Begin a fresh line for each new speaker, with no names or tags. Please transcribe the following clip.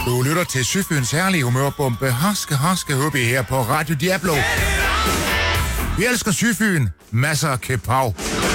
Du lytter til Sydfyns herlige humørbombe, Haske Hubby her på Radio Diablo. Vi elsker Sydfyn. Masser af kepav.